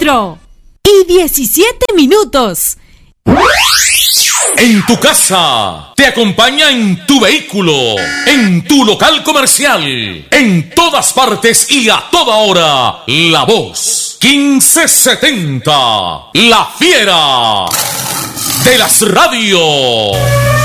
4:17. En tu casa, te acompaña en tu vehículo, en tu local comercial, en todas partes y a toda hora. La Voz 1570, la fiera de las radios.